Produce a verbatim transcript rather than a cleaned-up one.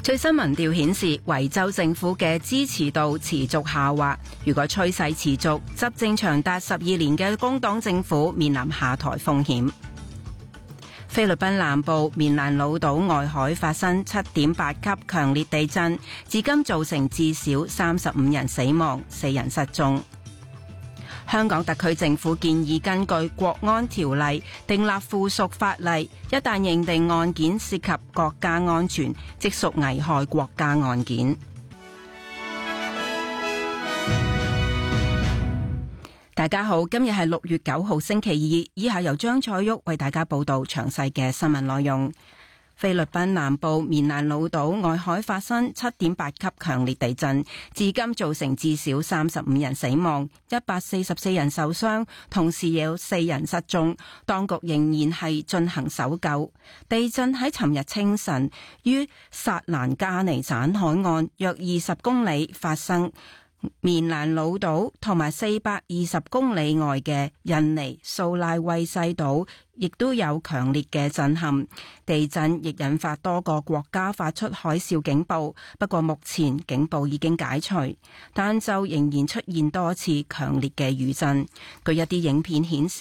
最新民調顯示，維州政府嘅支持度持續下滑。如果趨勢持續，執政長達十二年嘅工黨政府面臨下台風險。菲律賓南部棉蘭老島外海發生七點八級強烈地震，至今造成至少三十五人死亡，四人失蹤。香港特區政府建議根據國安條例訂立附屬法例，一旦認定案件涉及國家安全，即屬危害國家案件。大家好，今日係六月九號星期二，以下由張彩玉為大家報道詳細嘅新聞內容。菲律賓南部棉蘭老島外海發生七點八級強烈地震，至今造成至少三十五人死亡，一百四十四人受傷，同時有四人失蹤。當局仍然係進行搜救。地震喺尋日清晨於薩蘭加尼省海岸約二十公里發生。棉蘭老島同埋四百二十公里外嘅印尼蘇拉威西島亦都有強烈嘅震撼，地震亦引發多個國家發出海嘯警報，不過目前警報已經解除，但就仍然出現多次強烈嘅餘震。據一啲影片顯示，